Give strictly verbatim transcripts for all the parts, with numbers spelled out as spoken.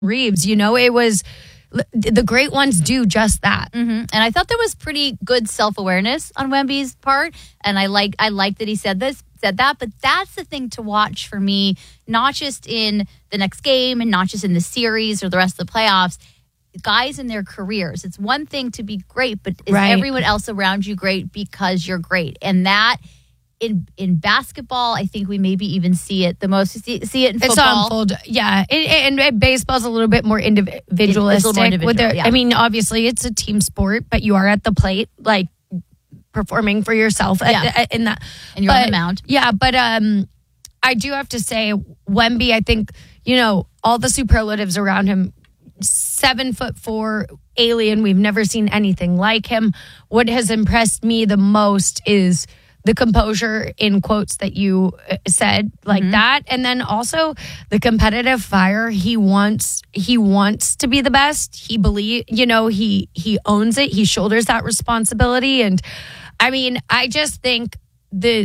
Reeves. You know, it was the great ones do just that. Mm-hmm. And I thought there was pretty good self-awareness on Wemby's part. And I like I like that he said this, said that. But that's the thing to watch for me, not just in the next game and not just in the series or the rest of the playoffs. Guys in their careers. It's one thing to be great, but is right. everyone else around you great because you're great? And that in in basketball, I think we maybe even see it the most. See, see it in football. It's on full, yeah. And, and baseball's a little bit more individualistic. It's more individual, with their, yeah. I mean, obviously it's a team sport, but you are at the plate, like performing for yourself. Yeah. At, at, in that, and you're but, on the mound. Yeah, but um, I do have to say, Wemby, I think, you know, all the superlatives around him. Seven foot four alien. We've never seen anything like him. What has impressed me the most is the composure in quotes that you said like mm-hmm. that. And then also the competitive fire. He wants, he wants to be the best. He believe, you know, he, he owns it. He shoulders that responsibility. And I mean, I just think the,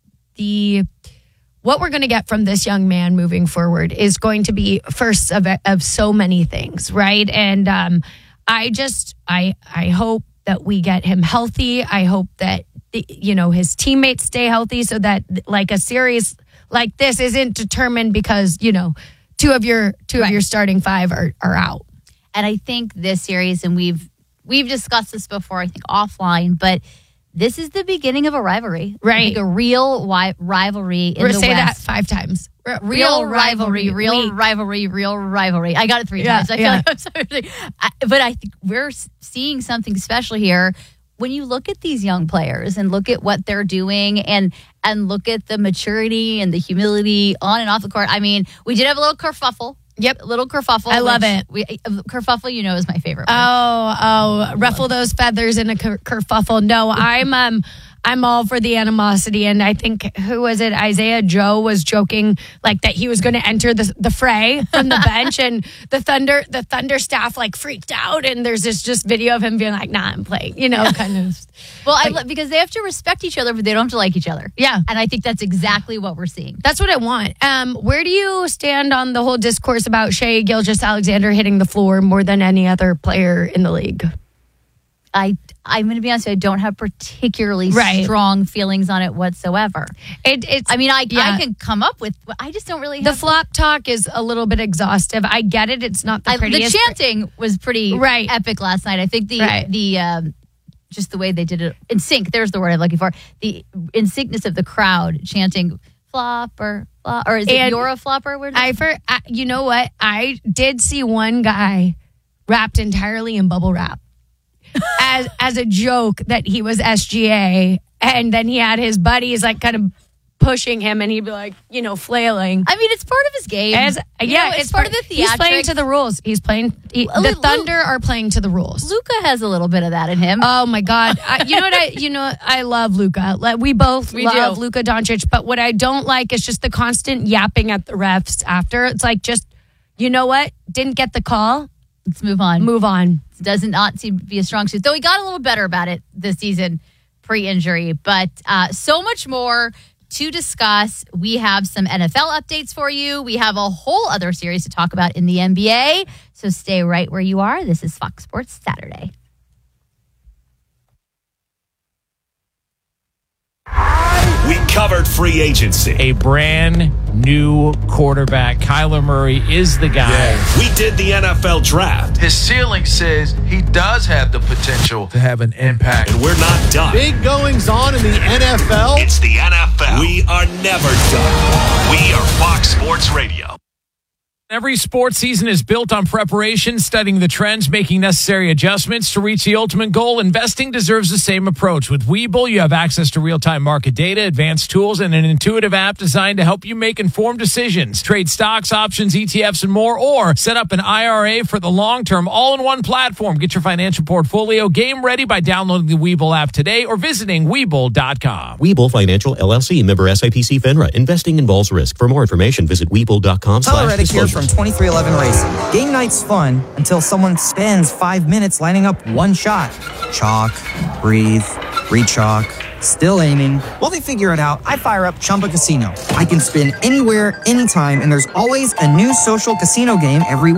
the, what we're going to get from this young man moving forward is going to be firsts of, of so many things, right? And um, I just, I, I hope that we get him healthy. I hope that, you know, his teammates stay healthy so that like a series like this isn't determined because, you know, two of your, two right. of your starting five are, are out. And I think this series, and we've, we've discussed this before, I think offline, but this is the beginning of a rivalry. Right. Like a real wi- rivalry in We're the say West. that five times. R- real, real rivalry, rivalry, real Wait. rivalry, real rivalry. I got it three yeah, times. I feel yeah. like I'm sorry. I, but I think we're seeing something special here. When you look at these young players and look at what they're doing and and look at the maturity and the humility on and off the court. I mean, we did have a little kerfuffle. Yep. A little kerfuffle. I love it. We, kerfuffle, you know, is my favorite. Oh, oh, ruffle those feathers in a ker- kerfuffle. No, I'm um, I'm all for the animosity. And I think, who was it? Isaiah Joe was joking like that he was going to enter the the fray from the bench, and the Thunder the Thunder staff like freaked out. And there's this just video of him being like, "Nah, I'm playing," you know, kind of. Well, I lo- because they have to respect each other, but they don't have to like each other. Yeah, and I think that's exactly what we're seeing. That's what I want. Um, where do you stand on the whole discourse about Shai Gilgeous-Alexander hitting the floor more than any other player in the league? I, I'm going to be honest with you, I don't have particularly right. strong feelings on it whatsoever. It, it's, I mean, I, yeah. I can come up with, I just don't really The have... flop talk is a little bit exhaustive. I get it. It's not the I, prettiest. The chanting was pretty right. epic last night. I think the, right. the um, just the way they did it, in sync, there's the word I'm looking for, the in syncness of the crowd chanting, flopper, flop, or is it and you're a flopper? Where I, for, I, you know what? I did see one guy wrapped entirely in bubble wrap. as as a joke that he was S G A, and then he had his buddies like kind of pushing him, and he'd be like, you know, flailing. I mean, it's part of his game. As, you yeah, know, it's, it's part, part of the theatrics. He's playing to the rules. He's playing. He, the Lu- Thunder are playing to the rules. Luka has a little bit of that in him. Oh my God! I, you know what? I you know I love Luka. Like, we both we love do. Luka Doncic, but what I don't like is just the constant yapping at the refs after. It's like, just, you know what? Didn't get the call. Let's move on. Move on. Does not seem to be a strong suit. Though he got a little better about it this season pre-injury. But uh, so much more to discuss. We have some N F L updates for you. We have a whole other series to talk about in the N B A. So stay right where you are. This is Fox Sports Saturday. We covered free agency. A brand new quarterback. Kyler Murray is the guy. Yeah. We did the N F L draft. His ceiling says he does have the potential to have an impact. And we're not done. Big goings on in the N F L. It's the N F L. We are never done. We are Fox Sports Radio. Every sports season is built on preparation, studying the trends, making necessary adjustments to reach the ultimate goal. Investing deserves the same approach. With Webull, you have access to real-time market data, advanced tools, and an intuitive app designed to help you make informed decisions. Trade stocks, options, E T Fs, and more, or set up an I R A for the long term, all in one platform. Get your financial portfolio game ready by downloading the Webull app today or visiting Webull dot com. Webull Financial, L L C, member S I P C FINRA. Investing involves risk. For more information, visit Webull dot com slash disclosures. From twenty-three eleven Racing. Game night's fun until someone spends five minutes lining up one shot. Chalk, breathe, re-chalk, still aiming. While they figure it out, I fire up Chumba Casino. I can spin anywhere, anytime, and there's always a new social casino game every week.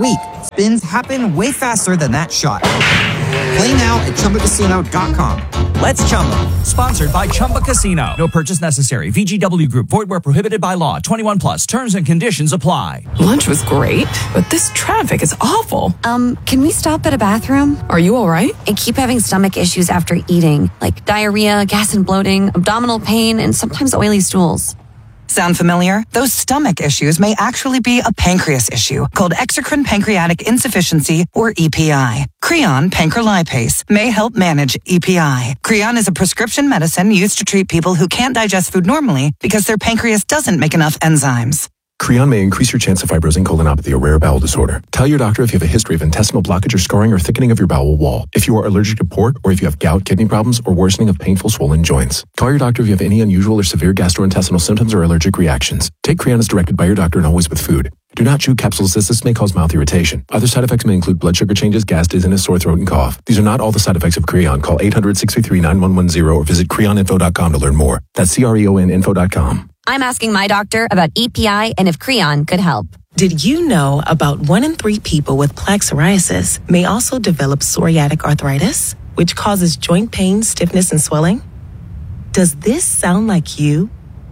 Spins happen way faster than that shot. Play now at Chumba Casino dot com. Let's Chumba. Sponsored by Chumba Casino. No purchase necessary. V G W Group. Void where prohibited by law. twenty-one plus. Terms and conditions apply. Lunch was great, but this traffic is awful. Um, can we stop at a bathroom? Are you all right? I keep having stomach issues after eating, like diarrhea, gas and bloating, abdominal pain, and sometimes oily stools. Sound familiar? Those stomach issues may actually be a pancreas issue called exocrine pancreatic insufficiency, or E P I. Creon pancrelipase may help manage E P I. Creon is a prescription medicine used to treat people who can't digest food normally because their pancreas doesn't make enough enzymes. Creon may increase your chance of fibrosing colonopathy, a rare bowel disorder. Tell your doctor if you have a history of intestinal blockage or scarring or thickening of your bowel wall, if you are allergic to pork, or if you have gout, kidney problems, or worsening of painful swollen joints. Call your doctor if you have any unusual or severe gastrointestinal symptoms or allergic reactions. Take Creon as directed by your doctor and always with food. Do not chew capsules as this may cause mouth irritation. Other side effects may include blood sugar changes, gas, dizziness, sore throat, and cough. These are not all the side effects of Creon. Call eight hundred, six three three, nine one one zero or visit creon info dot com to learn more. That's C R E O N info dot com. I'm asking my doctor about E P I and if Creon could help. Did you know about one in three people with plaque psoriasis may also develop psoriatic arthritis, which causes joint pain, stiffness, and swelling? Does this sound like you?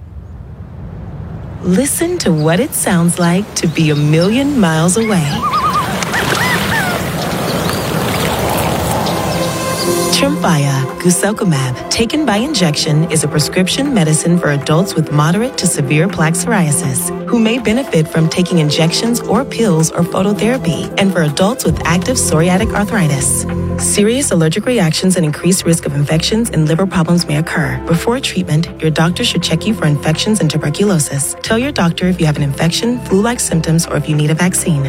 Listen to what it sounds like to be a million miles away. Tremfya guselkumab, taken by injection, is a prescription medicine for adults with moderate to severe plaque psoriasis who may benefit from taking injections or pills or phototherapy, and for adults with active psoriatic arthritis. Serious allergic reactions and increased risk of infections and liver problems may occur. Before treatment, your doctor should check you for infections and tuberculosis. Tell your doctor if you have an infection, flu-like symptoms, or if you need a vaccine.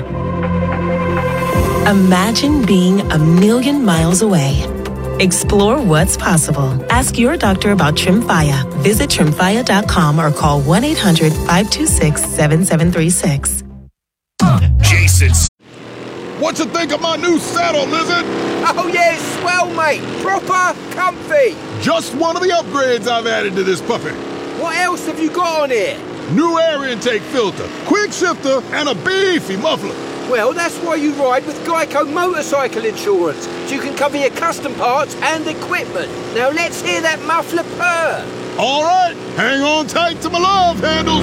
Imagine being a million miles away. Explore what's possible. Ask your doctor about Tremfya. Visit tremfya dot com or call one eight hundred, five two six, seven seven three six. Jason's. What you think of my new saddle, Lizard? Oh yeah, it's swell, mate. Proper comfy. Just one of the upgrades I've added to this puppy. What else have you got on here? New air intake filter, quick shifter, and a beefy muffler. Well, that's why you ride with Geico Motorcycle Insurance, so you can cover your custom parts and equipment. Now let's hear that muffler purr. All right, hang on tight to my love handles.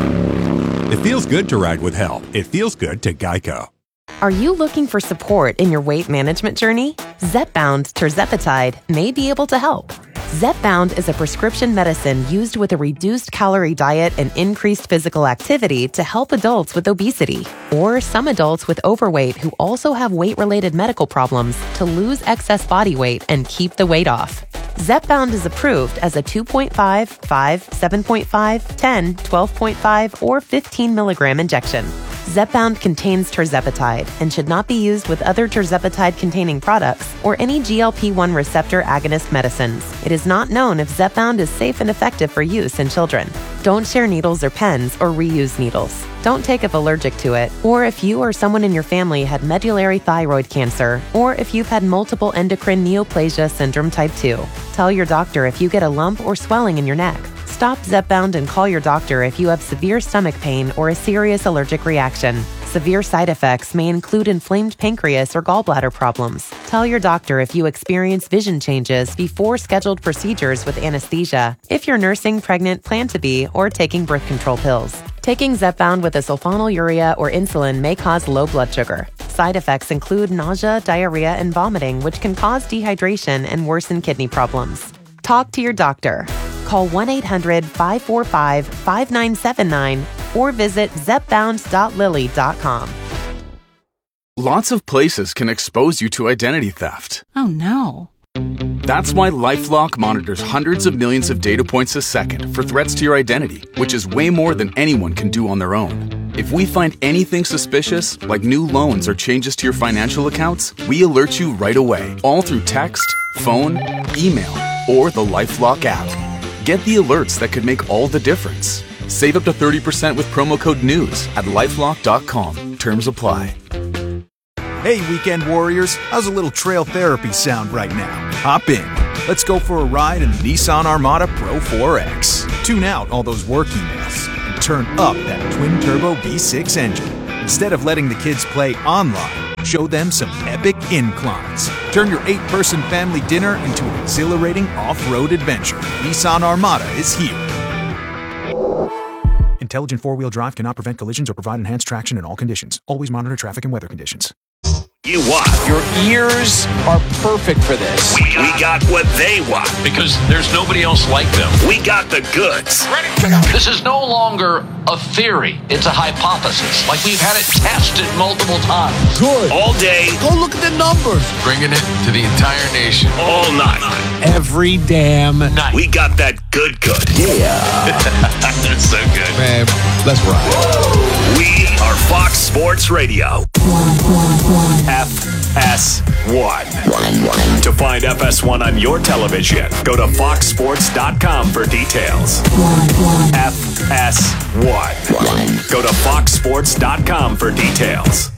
It feels good to ride with help. It feels good to Geico. Are you looking for support in your weight management journey? Zepbound tirzepatide may be able to help. Zepbound is a prescription medicine used with a reduced calorie diet and increased physical activity to help adults with obesity, or some adults with overweight who also have weight-related medical problems to lose excess body weight and keep the weight off. Zepbound is approved as a two point five, five, seven point five, ten, twelve point five, or fifteen milligram injection. Zepbound contains tirzepatide and should not be used with other tirzepatide-containing products or any G L P one receptor agonist medicines. It is not known if Zepbound is safe and effective for use in children. Don't share needles or pens or reuse needles. Don't take if allergic to it, or if you or someone in your family had medullary thyroid cancer, or if you've had multiple endocrine neoplasia syndrome type two. Tell your doctor if you get a lump or swelling in your neck. Stop Zepbound and call your doctor if you have severe stomach pain or a serious allergic reaction. Severe side effects may include inflamed pancreas or gallbladder problems. Tell your doctor if you experience vision changes before scheduled procedures with anesthesia, if you're nursing, pregnant, plan to be, or taking birth control pills. Taking Zepbound with a sulfonylurea or insulin may cause low blood sugar. Side effects include nausea, diarrhea, and vomiting, which can cause dehydration and worsen kidney problems. Talk to your doctor. Call one eight hundred, five four five, five nine seven nine or visit zepbound dot lilly dot com. Lots of places can expose you to identity theft. Oh no. That's why LifeLock monitors hundreds of millions of data points a second for threats to your identity, which is way more than anyone can do on their own. If we find anything suspicious, like new loans or changes to your financial accounts, we alert you right away, all through text, phone, email, or the LifeLock app. Get the alerts that could make all the difference. Save up to thirty percent with promo code NEWS at lifelock dot com. Terms apply. Hey, weekend warriors, how's a little trail therapy sound right now? Hop in. Let's go for a ride in the Nissan Armada Pro four X. Tune out all those work emails and turn up that twin-turbo V six engine. Instead of letting the kids play online, show them some epic inclines. Turn your eight-person family dinner into an exhilarating off-road adventure. Nissan Armada is here. Intelligent four-wheel drive cannot prevent collisions or provide enhanced traction in all conditions. Always monitor traffic and weather conditions. You want. Your ears are perfect for this. We got, we got what they want. Because there's nobody else like them. We got the goods. Ready? This is no longer a theory. It's a hypothesis. Like we've had it tested multiple times. Good. All day. Go look at the numbers. Bringing it to the entire nation. All night. Every damn night. We got that good good. Yeah. That's so good. Man, let's ride. We are Fox Sports Radio. F S one. To find F S one on your television, go to fox sports dot com for details. F S one. Go to fox sports dot com for details.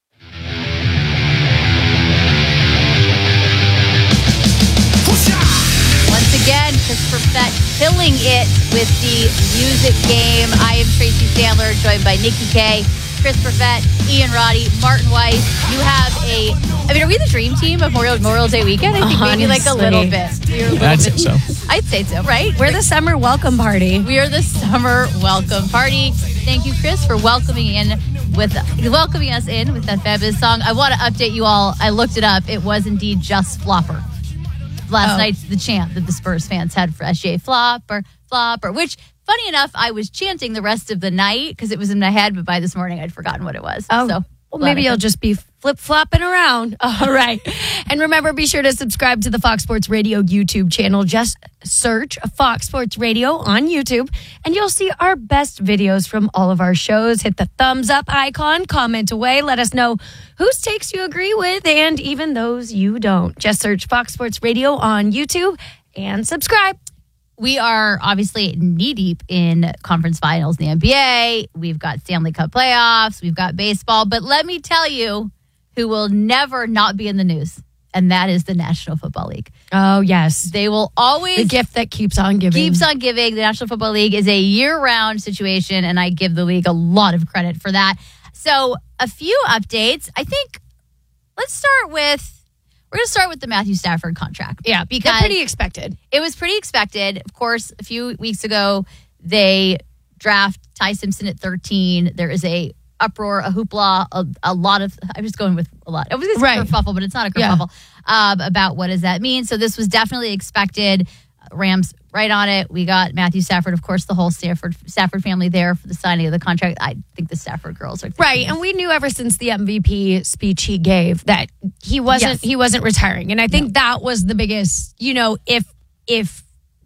Once again, Christopher Fett killing it with the music game. I am Tracy Sandler, joined by Nikki K, Christopher Fett, Ian Roddy, Martin Weiss. You have a, I mean, are we the dream team of Memorial, Memorial Day weekend? I think maybe like a little bit. We're a little I'd bit. say so. I'd say so, right? We're the summer welcome party. We are the summer welcome party. Thank you, Chris, for welcoming in with welcoming us in with that fabulous song. I want to update you all. I looked it up. It was indeed just Flopper. Last Oh. night's the chant that the Spurs fans had for S G A Flopper, Flopper, which, funny enough, I was chanting the rest of the night because it was in my head, but by this morning I'd forgotten what it was. Oh, so well, maybe you'll just be flip-flopping around. All right. And remember, be sure to subscribe to the Fox Sports Radio YouTube channel. Just search Fox Sports Radio on YouTube, and you'll see our best videos from all of our shows. Hit the thumbs up icon, comment away, let us know whose takes you agree with, and even those you don't. Just search Fox Sports Radio on YouTube and subscribe. We are obviously knee-deep in conference finals in the N B A. We've got Stanley Cup playoffs. We've got baseball. But let me tell you who will never not be in the news, and that is the National Football League. Oh, yes. They will always... The gift that keeps on giving. Keeps on giving. The National Football League is a year-round situation, and I give the league a lot of credit for that. So, a few updates. I think, let's start with... We're going to start with the Matthew Stafford contract. Yeah, because because pretty expected. It was pretty expected. Of course, a few weeks ago, they draft Ty Simpson at thirteen. There is a uproar, a hoopla, a, a lot of, I'm just going with a lot. I was going to say Right. kerfuffle, but it's not a Yeah. kerfuffle, um, about what does that mean. So this was definitely expected. Rams right on it. We got Matthew Stafford, of course, the whole Stafford Stafford family there for the signing of the contract. I think the Stafford girls are Right, and we knew ever since the M V P speech he gave that he wasn't Yes. he wasn't retiring, and I think that was the biggest. You know, if if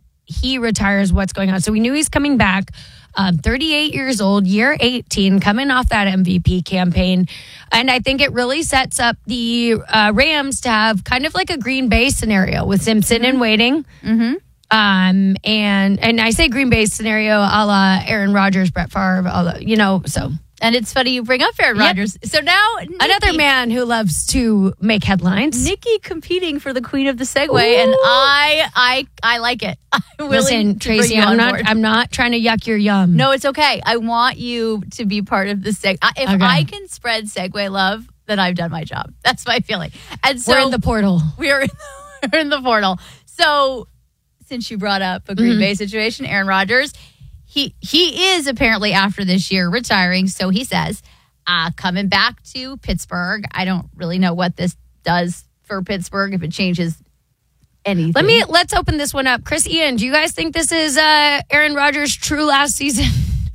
he retires, what's going on? So we knew he's coming back. Um, thirty-eight years old, year eighteen, coming off that M V P campaign, and I think it really sets up the uh, Rams to have kind of like a Green Bay scenario with Simpson and waiting. Mm-hmm. Um, and and I say Green Bay scenario a la Aaron Rodgers, Brett Favre, a la, you know, so. And it's funny you bring up Aaron Yep. Rodgers. So now Nikki, Another man who loves to make headlines. Nikki competing for the queen of the Segway, and I I I like it. I'm willing Listen, to bring Tracy, you I'm on not board. I'm not trying to yuck your yum. No, it's okay. I want you to be part of the Seg. I- If Okay. I can spread Segway love, then I've done my job. That's my feeling. And so We're in the portal. We are in the, we're in the portal. So since you brought up a Green Mhm. Bay situation, Aaron Rodgers, he he is apparently after this year retiring. So he says, uh, coming back to Pittsburgh. I don't really know what this does for Pittsburgh, if it changes anything. Let me let's open this one up. Chris, Ian, do you guys think this is uh, Aaron Rodgers' true last season?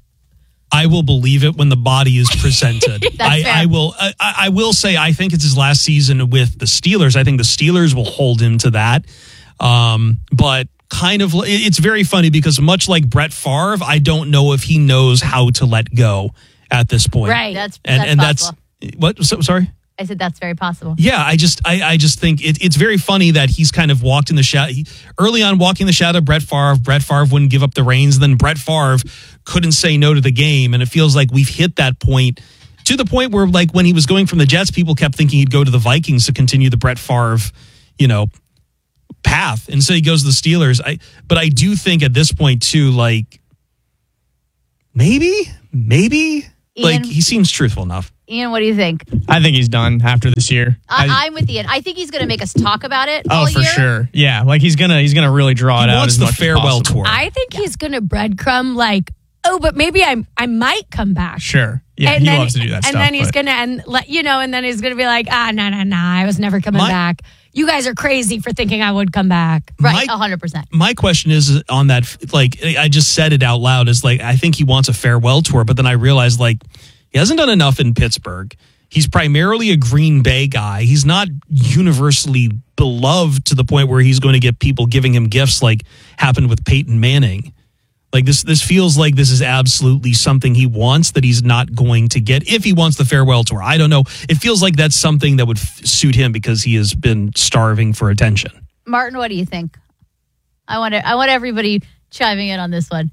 I will believe it when the body is presented. I, fair. I will. I, I will say I think it's his last season with the Steelers. I think the Steelers will hold him to that. Um, but kind of, it's very funny because much like Brett Favre, I don't know if he knows how to let go at this point. Right. That's- and that's and possible. that's what. So, sorry. I said that's very possible. Yeah, I just I, I just think it, it's very funny that he's kind of walked in the shadow. He, early on, walking the shadow of Brett Favre. Brett Favre wouldn't give up the reins. And then Brett Favre couldn't say no to the game. And it feels like we've hit that point to the point where, like, when he was going from the Jets, people kept thinking he'd go to the Vikings to continue the Brett Favre, you know, path. And so he goes to the Steelers. I But I do think at this point, too, like, maybe, maybe, like, Ian- he seems truthful enough. Ian, what do you think? I think he's done after this year. I, I, I'm with Ian. I think he's going to make us talk about it oh, all for year. sure. Yeah, like he's gonna he's gonna really draw He it out wants as the much as farewell possible. tour. I think he's going to breadcrumb like, oh, but maybe I I might come back. Sure. Yeah, and he then, loves to do that and stuff. then he's but- gonna and let you know, and then he's gonna be like, ah, no, no, no, I was never coming My- back. You guys are crazy for thinking I would come back. Right, My- one hundred percent. My question is on that, like, I just said it out loud, is like, I think he wants a farewell tour, but then I realized, like, he hasn't done enough in Pittsburgh. He's primarily a Green Bay guy. He's not universally beloved to the point where he's going to get people giving him gifts like happened with Peyton Manning. Like this, this feels like this is absolutely something he wants that he's not going to get if he wants the farewell tour. I don't know. It feels like that's something that would f- suit him because he has been starving for attention. Martin, what do you think? I want to, I want everybody chiming in on this one.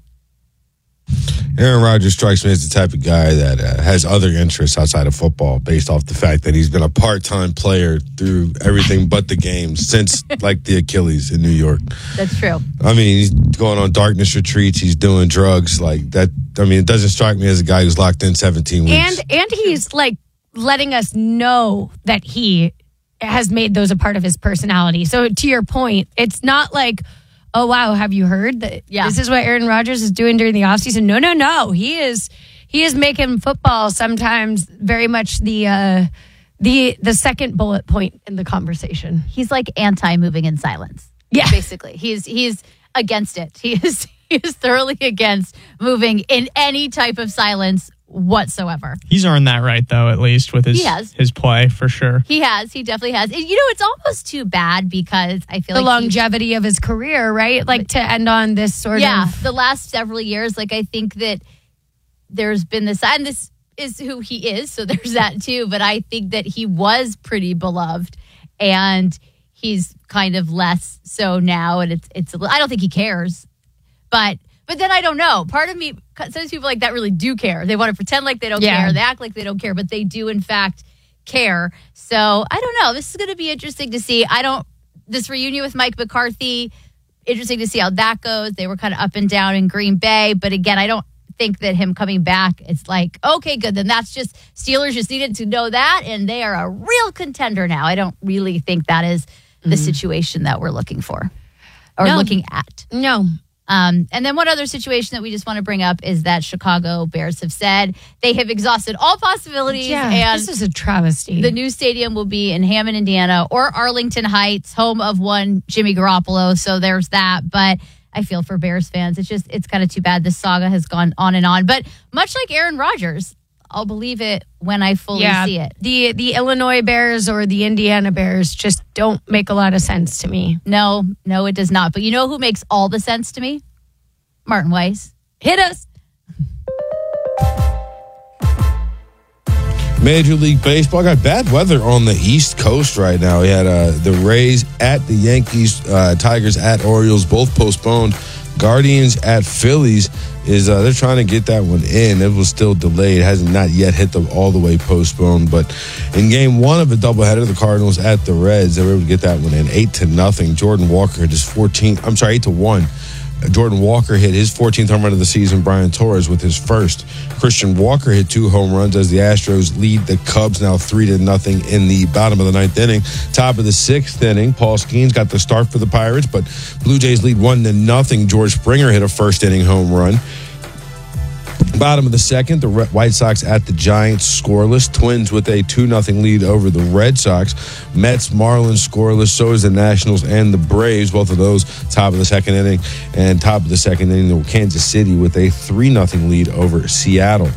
Aaron Rodgers strikes me as the type of guy that uh, has other interests outside of football based off the fact that he's been a part-time player through everything but the games since, like, the Achilles in New York. That's true. I mean, he's going on darkness retreats. He's doing drugs. Like, that. I mean, it doesn't strike me as a guy who's locked in seventeen weeks. And and he's like letting us know that he has made those a part of his personality. So to your point, it's not like, oh, wow, have you heard that Yeah. this is what Aaron Rodgers is doing during the offseason? No, no, no. He is he is making football sometimes very much the uh, the the second bullet point in the conversation. He's like anti-moving in silence. Yeah. Basically. He's he's against it. He is he is thoroughly against moving in any type of silence whatsoever. He's earned that right, though, at least with his He has. his play, for sure. He has. He definitely has. And, you know, it's almost too bad because I feel The like he- longevity of his career, right? Like to end on this sort yeah, of the last several years, like I think that there's been this, and this is who he is, so there's that too. But I think that he was pretty beloved, and he's kind of less so now. And it's it's. I don't think he cares, but but then I don't know. Part of me, sometimes people like that really do care. They want to pretend like they don't Yeah. care. They act like they don't care, but they do in fact care. So I don't know. This is going to be interesting to see. I don't. This reunion with Mike McCarthy. Interesting to see how that goes. They were kind of up and down in Green Bay. But again, I don't think that him coming back, it's like, okay, good. Then that's just, Steelers just needed to know that. And they are a real contender now. I don't really think that is the situation that we're looking for or No. looking at. No. Um, and then one other situation that we just want to bring up is that Chicago Bears have said they have exhausted all possibilities. Yeah, and this is a travesty. the new stadium will be in Hammond, Indiana, or Arlington Heights, home of one Jimmy Garoppolo. So there's that. But I feel for Bears fans. It's just, it's kind of too bad. This saga has gone on and on. But much like Aaron Rodgers, I'll believe it when I fully yeah, see it. The the Illinois Bears or the Indiana Bears just don't make a lot of sense to me. No, no, it does not. But you know who makes all the sense to me? Martin Weiss. Hit us. Major League Baseball got bad weather on the East Coast right now. We had uh, the Rays at the Yankees, uh, Tigers at Orioles, both postponed. Guardians at Phillies is uh, they're trying to get that one in. It was still delayed. It hasn't not yet hit them all the way postponed. But in game one of a doubleheader, the Cardinals at the Reds, they were able to get that one in eight to nothing. Jordan Walker hit his fourteenth. I'm sorry, eight to one. Jordan Walker hit his fourteenth home run of the season. Brian Torres with his first. Christian Walker hit two home runs as the Astros lead the Cubs now three to nothing in the bottom of the ninth inning. Top of the sixth inning, Paul Skeens got the start for the Pirates, but Blue Jays lead one to nothing. George Springer hit a first inning home run. Bottom of the second, the White Sox at the Giants scoreless. Twins with a two nothing lead over the Red Sox. Mets, Marlins scoreless. So is the Nationals and the Braves. Both of those top of the second inning. And top of the second inning, the Kansas City with a three nothing lead over Seattle.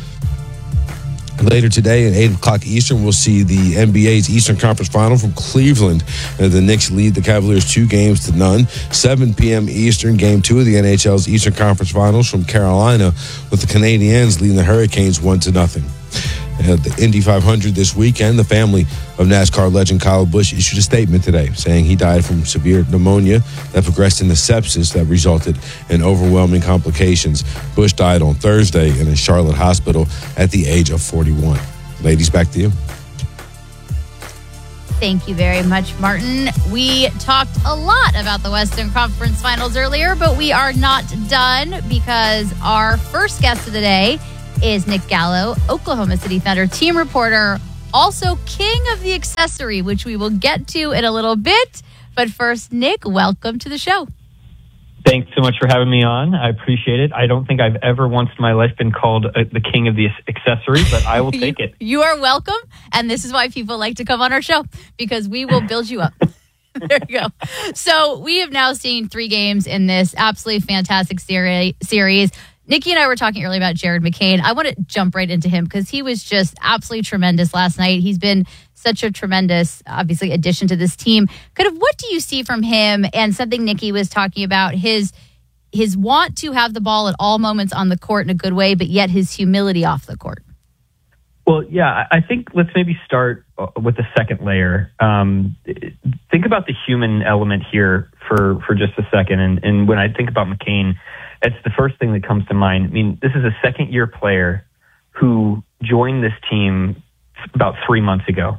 Later today at eight o'clock Eastern, we'll see the N B A's Eastern Conference Final from Cleveland. Uh, the Knicks lead the Cavaliers two games to none. seven p.m. Eastern, game two of the N H L's Eastern Conference Finals from Carolina, with the Canadiens leading the Hurricanes one to nothing. At the Indy five hundred this weekend, the family of NASCAR legend Kyle Busch issued a statement today saying he died from severe pneumonia that progressed into sepsis that resulted in overwhelming complications. Busch died on Thursday in a Charlotte hospital at the age of forty-one. Ladies, back to you. Thank you very much, Martin. We talked a lot about the Western Conference Finals earlier, but we are not done because our first guest of the day is Nick Gallo, Oklahoma City Thunder team reporter, also king of the accessory, which we will get to in a little bit. But first, Nick, welcome to the show. Thanks so much for having me on. I appreciate it. I don't think I've ever once in my life been called uh, the king of the accessory, but I will take it. You are welcome. And this is why people like to come on our show, because we will build you up. There you go. So we have now seen three games in this absolutely fantastic seri- series. Nikki and I were talking earlier about Jared McCain. I want to jump right into him because he was just absolutely tremendous last night. He's been such a tremendous, obviously, addition to this team. Kind of what do you see from him, and something Nikki was talking about, his his want to have the ball at all moments on the court in a good way, but yet his humility off the court? Well, yeah, I think let's maybe start with the second layer. Um, think about the human element here for, for just a second. And, and when I think about McCain, it's the first thing that comes to mind. I mean, this is a second-year player who joined this team about three months ago.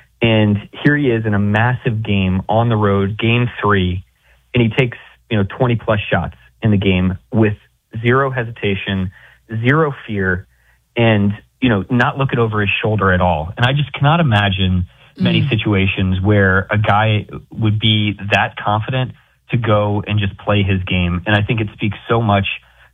And here he is in a massive game on the road, game three, and he takes, you know, twenty-plus shots in the game with zero hesitation, zero fear, and, you know, not looking over his shoulder at all. And I just cannot imagine many mm. situations where a guy would be that confident to go and just play his game. And I think it speaks so much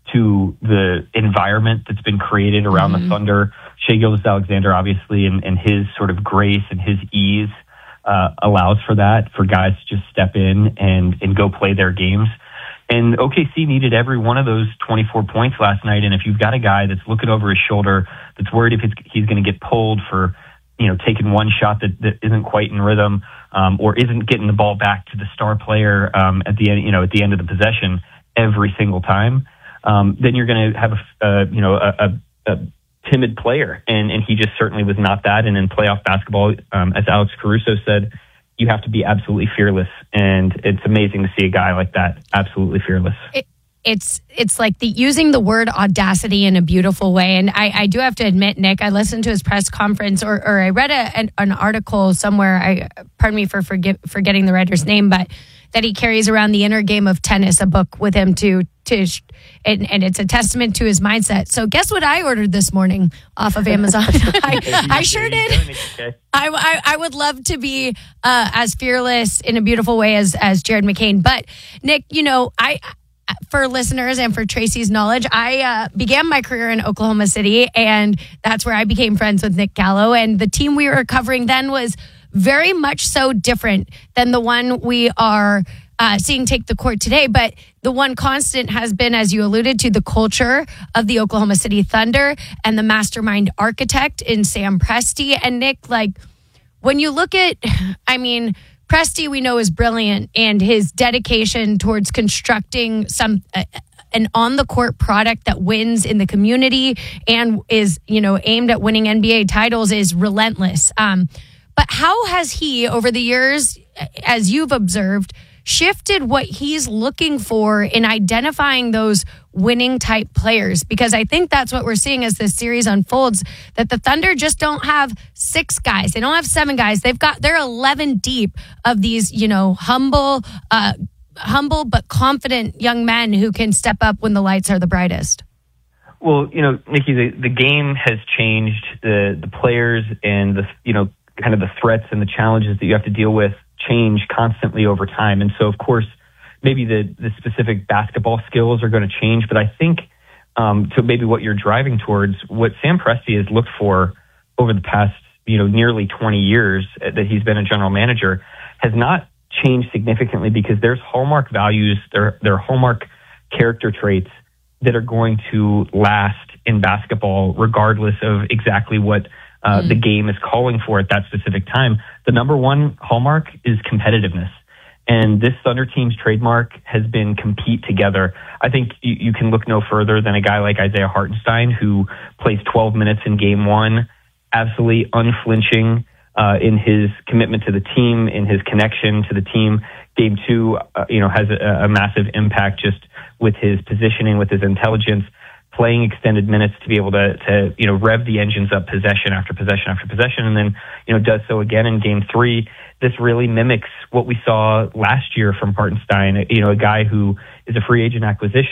to the environment that's been created around mm-hmm. the Thunder. Shai Gilgeous-Alexander, obviously, and, and his sort of grace and his ease uh, allows for that, for guys to just step in and, and go play their games. And O K C needed every one of those twenty-four points last night. And if you've got a guy that's looking over his shoulder, that's worried if it's, he's going to get pulled for, you know, taking one shot that, that isn't quite in rhythm, um, or isn't getting the ball back to the star player um, at the end, you know, at the end of the possession every single time, um, then you're going to have a, uh, you know, a, a, a timid player, and and he just certainly was not that. And in playoff basketball, um, as Alex Caruso said, you have to be absolutely fearless, and it's amazing to see a guy like that absolutely fearless. It- It's it's like the using the word audacity in a beautiful way. And I, I do have to admit, Nick, I listened to his press conference, or, or I read a, an, an article somewhere, I pardon me for forget, forgetting the writer's name, but that he carries around the inner game of tennis, a book with him to, to and, and it's a testament to his mindset. So guess what I ordered this morning off of Amazon? I, I sure did. I, I, I would love to be uh, as fearless in a beautiful way as, as Jared McCain. But Nick, you know, I... for listeners and for Tracy's knowledge, I uh, began my career in Oklahoma City, and that's where I became friends with Nick Gallo. And the team we were covering then was very much so different than the one we are uh, seeing take the court today. But the one constant has been, as you alluded to, the culture of the Oklahoma City Thunder and the mastermind architect in Sam Presti. And Nick, like, when you look at, I mean, Presti, we know, is brilliant, and his dedication towards constructing some uh, an on-the-court product that wins in the community and is, you know, aimed at winning N B A titles is relentless. Um, but how has he, over the years, as you've observed, shifted what he's looking for in identifying those winning type players? Because I think that's what we're seeing as this series unfolds, that the Thunder just don't have six guys. They don't have seven guys. They've got, they're eleven deep of these, you know, humble, uh, humble but confident young men who can step up when the lights are the brightest. Well, you know, Nikki, the, the game has changed. The the players and the, you know, kind of the threats and the challenges that you have to deal with change constantly over time. And so, of course, maybe the, the specific basketball skills are going to change, but I think um, to maybe what you're driving towards, what Sam Presti has looked for over the past, you know, nearly twenty years that he's been a general manager has not changed significantly, because there's hallmark values, there, there are hallmark character traits that are going to last in basketball, regardless of exactly what uh, mm. the game is calling for at that specific time. The number one hallmark is competitiveness. And this Thunder team's trademark has been compete together. I think you, you can look no further than a guy like Isaiah Hartenstein, who plays twelve minutes in game one, absolutely unflinching uh, in his commitment to the team, in his connection to the team. Game two, uh, you know, has a, a massive impact just with his positioning, with his intelligence, playing extended minutes to be able to, to, you know, rev the engines up possession after possession after possession, and then, you know, does so again in game three. This really mimics what we saw last year from Hartenstein, you know, a guy who is a free agent acquisition,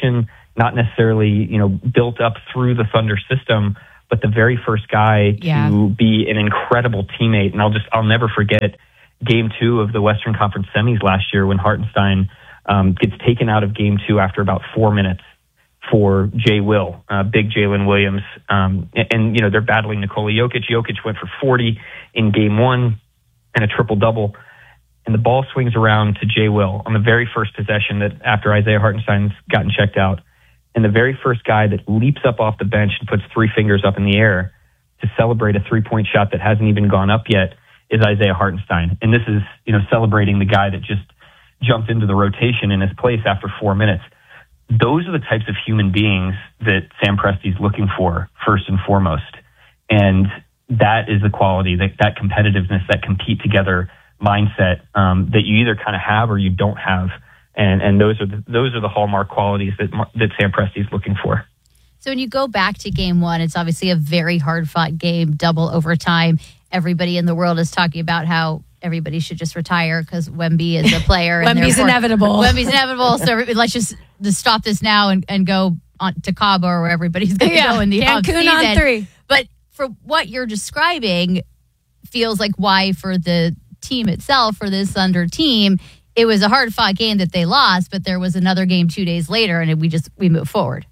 not necessarily, you know, built up through the Thunder system, but the very first guy Yeah. to be an incredible teammate. And I'll just, I'll never forget game two of the Western Conference semis last year when Hartenstein um, gets taken out of game two after about four minutes for Jay Will, uh, big Jalen Williams. Um, and, and, you know, they're battling Nikola Jokic. Jokic went for forty in game one and a triple-double. And the ball swings around to Jay Will on the very first possession that after Isaiah Hartenstein's gotten checked out. And the very first guy that leaps up off the bench and puts three fingers up in the air to celebrate a three-point shot that hasn't even gone up yet is Isaiah Hartenstein. And this is, you know, celebrating the guy that just jumped into the rotation in his place after four minutes. Those are the types of human beings that Sam Presti's looking for, first and foremost. And that is the quality, that, that competitiveness, that compete together mindset um, that you either kind of have or you don't have. And and those are the, those are the hallmark qualities that that Sam Presti is looking for. So when you go back to game one, it's obviously a very hard-fought game, double overtime. Everybody in the world is talking about how everybody should just retire because Wemby is a player. and Wemby's therefore- inevitable. Wemby's inevitable. So let's just, just stop this now and, and go on to Cabo or where everybody's going to Yeah, go in the Cancun offseason. on three. But for what you're describing, feels like why for the team itself, for this Thunder team, it was a hard-fought game that they lost, but there was another game two days later, and we just we move forward.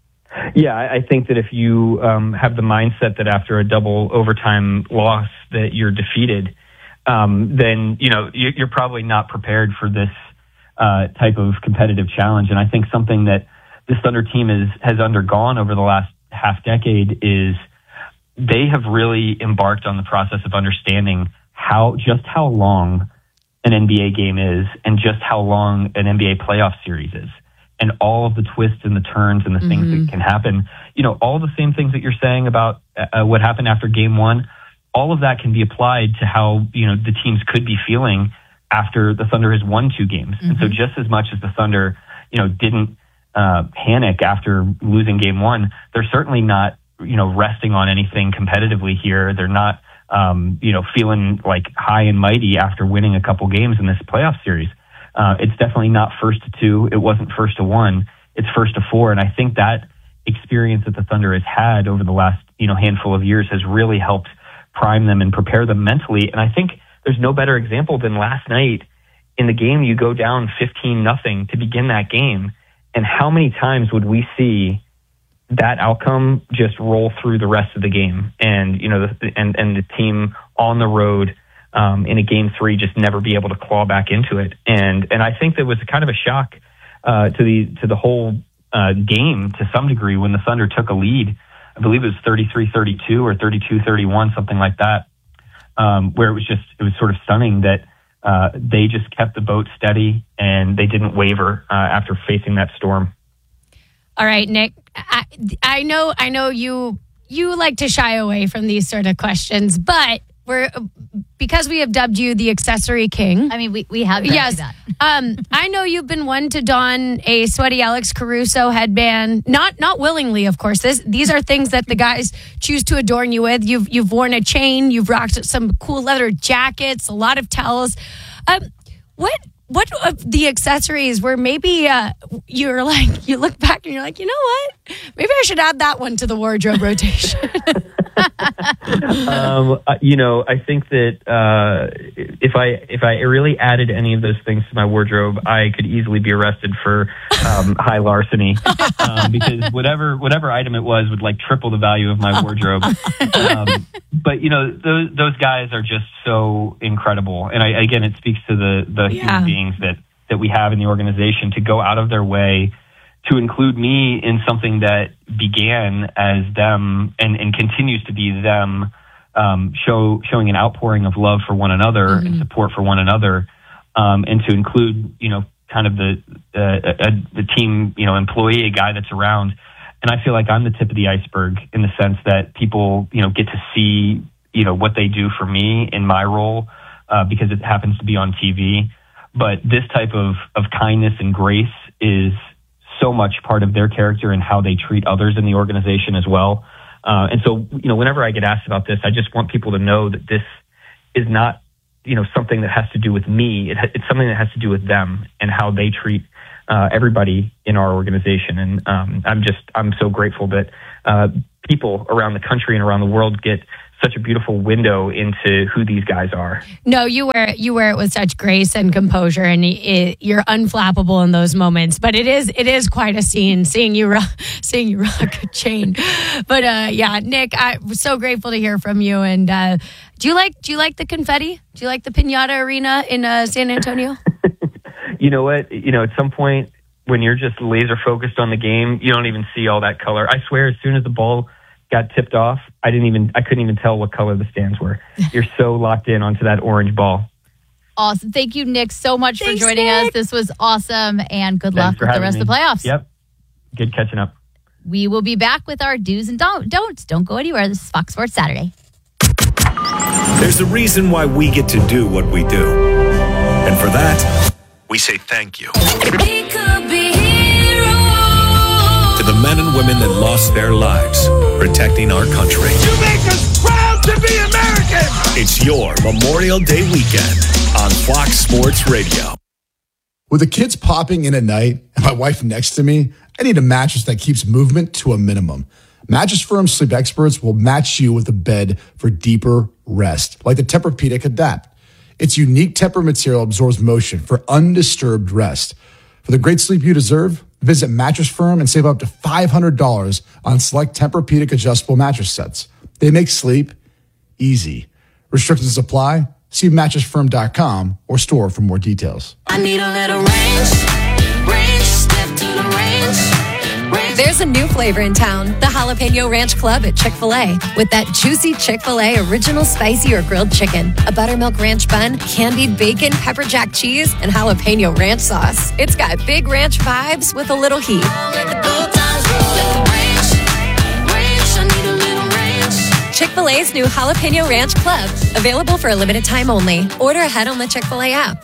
Yeah, I I think that if you um, have the mindset that after a double overtime loss that you're defeated, um, then you know you- you're probably not prepared for this uh, type of competitive challenge. And I think something that this Thunder team is, has undergone over the last half decade is they have really embarked on the process of understanding how just how long an N B A game is and just how long an N B A playoff series is. And all of the twists and the turns and the things Mm-hmm. that can happen, you know, all the same things that you're saying about uh, what happened after game one, all of that can be applied to how, you know, the teams could be feeling after the Thunder has won two games. And so just as much as the Thunder, you know, didn't uh, panic after losing game one, they're certainly not, you know, resting on anything competitively here. They're not, um, you know, feeling like high and mighty after winning a couple games in this playoff series. Uh, it's definitely not first to two. It wasn't first to one. It's first to four. And I think that experience that the Thunder has had over the last, you know, handful of years has really helped prime them and prepare them mentally. And I think there's no better example than last night in the game. You go down fifteen nothing to begin that game. And how many times would we see that outcome just roll through the rest of the game? And, you know, the, and, and the team on the road, Um, in a game three, just never be able to claw back into it. And and I think that was kind of a shock uh, to the to the whole uh, game to some degree when the Thunder took a lead. I believe it was thirty-three thirty-two or thirty-two thirty-one, something like that, um, where it was just, it was sort of stunning that uh, they just kept the boat steady and they didn't waver uh, after facing that storm. All right, Nick, I, I know I know you you like to shy away from these sort of questions, but we're because we have dubbed you the accessory king. I mean, we, we have dubbed yes. you that. um, I know you've been one to don a sweaty Alex Caruso headband, not not willingly, of course. This these are things that the guys choose to adorn you with. You've you've worn a chain, you've rocked some cool leather jackets, a lot of towels. Um, what what of the accessories where maybe uh, you're like you look back and you're like, you know what? Maybe I should add that one to the wardrobe rotation. um, uh, you know, I think that uh, if I if I really added any of those things to my wardrobe, I could easily be arrested for um, high larceny um, because whatever whatever item it was would like triple the value of my wardrobe. Um, but you know, those those guys are just so incredible, and I, again, it speaks to the the Yeah. human beings that that we have in the organization to go out of their way to include me in something that began as them and, and continues to be them, um, show, showing an outpouring of love for one another Mm-hmm. and support for one another, um, and to include, you know, kind of the uh, a, the team, you know, employee, a guy that's around. And I feel like I'm the tip of the iceberg in the sense that people, you know, get to see, you know, what they do for me in my role uh, because it happens to be on T V. But this type of, of kindness and grace is so much part of their character and how they treat others in the organization as well. Uh, and so, you know, whenever I get asked about this, I just want people to know that this is not, you know, something that has to do with me. It, it's something that has to do with them and how they treat uh, everybody in our organization. And um, I'm just I'm so grateful that uh, people around the country and around the world get such a beautiful window into who these guys are. No, you wear it, you wear it with such grace and composure, and it, you're unflappable in those moments. But it is it is quite a scene seeing you rock, seeing you rock a chain. But uh, yeah, Nick, I'm so grateful to hear from you. And uh, do you like do you like the confetti? Do you like the Piñata Arena in uh, San Antonio? You know what? You know, at some point when you're just laser focused on the game, you don't even see all that color. I swear, as soon as the ball got tipped off, I didn't even I couldn't even tell what color the stands were. You're so locked in onto that orange ball. Awesome. Thank you, Nick, so much Thanks, for joining Nick. us. This was awesome, and good Thanks luck with the rest me. of the playoffs. Yep. Good catching up. We will be back with our do's and don't don'ts. Don't go anywhere. This is Fox Sports Saturday. There's a reason why we get to do what we do. And for that, we say thank you. To the men and women that lost their lives protecting our country. You make us proud to be American! It's your Memorial Day weekend on Fox Sports Radio. With the kids popping in at night and my wife next to me, I need a mattress that keeps movement to a minimum. Mattress Firm Sleep Experts will match you with a bed for deeper rest, like the Tempur-Pedic Adapt. Its unique Tempur material absorbs motion for undisturbed rest. For the great sleep you deserve, visit Mattress Firm and save up to five hundred dollars on select Tempur-Pedic adjustable mattress sets. They make sleep easy. Restrictions apply. See mattress firm dot com or store for more details. I need a little range, range, step to the range, range. There's a new flavor in town, the Jalapeno Ranch Club at Chick-fil-A. With that juicy Chick-fil-A original spicy or grilled chicken, a buttermilk ranch bun, candied bacon, pepper jack cheese, and jalapeno ranch sauce. It's got big ranch vibes with a little heat. Chick-fil-A's new Jalapeno Ranch Club. Available for a limited time only. Order ahead on the Chick-fil-A app.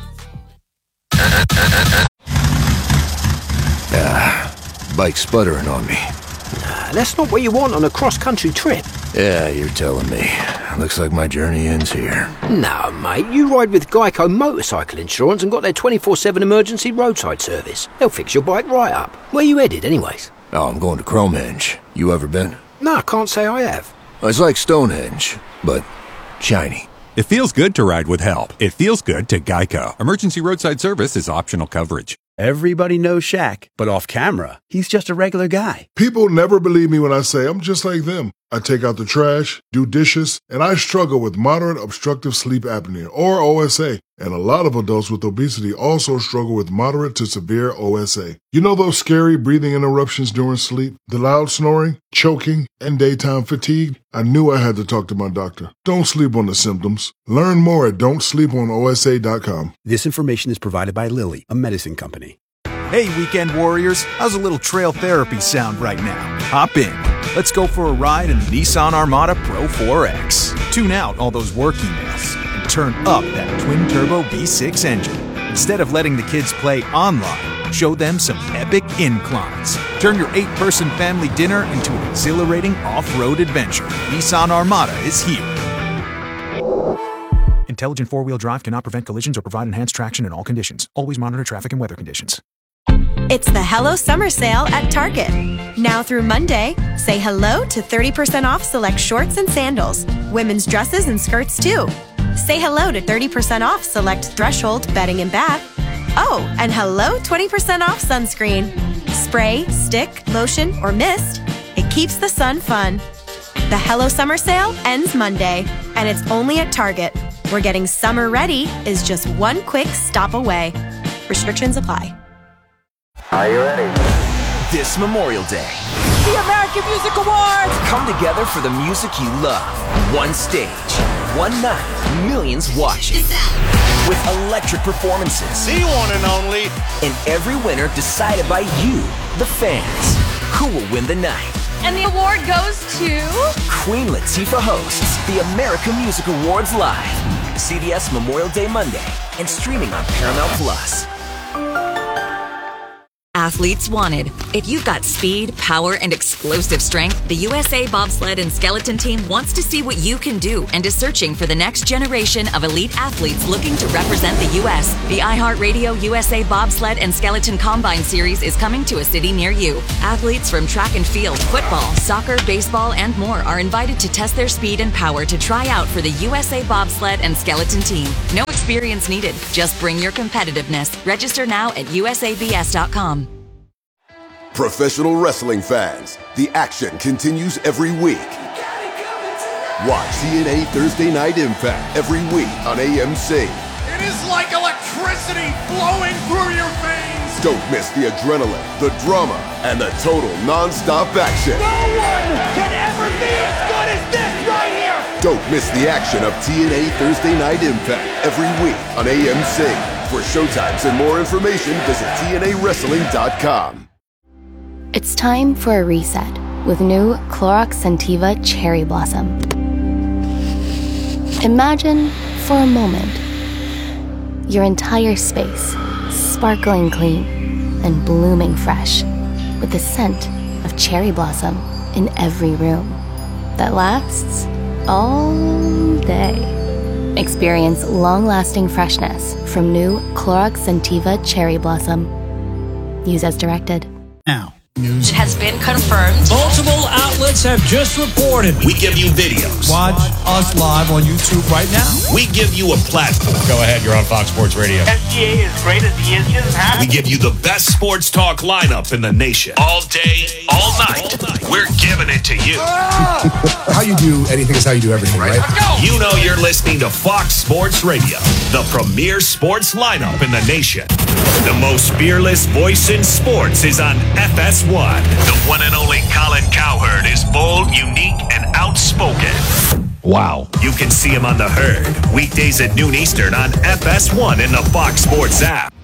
Ah, bike sputtering on me. Nah, that's not what you want on a cross-country trip. Yeah, you're telling me. Looks like my journey ends here. No, mate, you ride with Geico Motorcycle Insurance and got their twenty-four seven emergency roadside service. They'll fix your bike right up. Where you headed, anyways? Oh, I'm going to Cromenge. You ever been? No, I can't say I have. It's like Stonehenge, but shiny. It feels good to ride with help. It feels good to Geico. Emergency roadside service is optional coverage. Everybody knows Shaq, but off camera, he's just a regular guy. People never believe me when I say I'm just like them. I take out the trash, do dishes, and I struggle with moderate obstructive sleep apnea, or O S A. And a lot of adults with obesity also struggle with moderate to severe O S A. You know those scary breathing interruptions during sleep, the loud snoring, choking, and daytime fatigue? I knew I had to talk to my doctor. Don't sleep on the symptoms. Learn more at don't sleep on O S A dot com. This information is provided by Lilly, a medicine company. Hey, weekend warriors, how's a little trail therapy sound right now? Hop in. Let's go for a ride in the Nissan Armada Pro four X. Tune out all those work emails and turn up that twin-turbo V six engine. Instead of letting the kids play online, show them some epic inclines. Turn your eight-person family dinner into an exhilarating off-road adventure. Nissan Armada is here. Intelligent four-wheel drive cannot prevent collisions or provide enhanced traction in all conditions. Always monitor traffic and weather conditions. It's the Hello Summer Sale at Target. Now through Monday, say hello to thirty percent off select shorts and sandals, women's dresses and skirts too. Say hello to thirty percent off select Threshold bedding and bath. Oh, and hello twenty percent off sunscreen. Spray, stick, lotion, or mist. It keeps the sun fun. The Hello Summer Sale ends Monday, and it's only at Target, where getting summer ready is just one quick stop away. Restrictions apply. Are you ready? This Memorial Day, The American Music Awards! come together for the music you love. One stage, one night, millions watching. With electric performances. The one and only. And every winner decided by you, the fans. Who will win the night? And the award goes to Queen Latifah hosts the American Music Awards live. C B S Memorial Day Monday and streaming on Paramount Plus. athletes wanted. If you've got speed, power, and explosive strength, the U S A Bobsled and Skeleton Team wants to see what you can do and is searching for the next generation of elite athletes looking to represent the U S. The iHeartRadio U S A Bobsled and Skeleton Combine Series is coming to a city near you. Athletes from track and field, football, soccer, baseball, and more are invited to test their speed and power to try out for the U S A Bobsled and Skeleton Team. No experience needed. Just bring your competitiveness. Register now at U S A B S dot com. Professional wrestling fans, the action continues every week. Watch T N A Thursday Night Impact every week on A M C. It is like electricity flowing through your veins. Don't miss the adrenaline, the drama, and the total non-stop action. No one can ever be as good as this right here. Don't miss the action of T N A Thursday Night Impact every week on A M C. For showtimes and more information, visit T N A wrestling dot com. It's time for a reset with new Clorox Scentiva Cherry Blossom. Imagine for a moment your entire space sparkling clean and blooming fresh with the scent of cherry blossom in every room that lasts all day. Experience long-lasting freshness from new Clorox Scentiva Cherry Blossom. Use as directed. Now. It has been confirmed. Multiple outlets have just reported. We give you videos. Watch us live on YouTube right now. We give you a platform. Go ahead, you're on Fox Sports Radio. S G A is great as he is just happy. We give you the best sports talk lineup in the nation. All day, all night. We're giving it to you. How you do anything is how you do everything, right? You know you're listening to Fox Sports Radio, the premier sports lineup in the nation. The most fearless voice in sports is on F S one. The one and only Colin Cowherd is bold, unique, and outspoken. Wow. You can see him on The Herd, weekdays at noon Eastern on F S one in the Fox Sports app.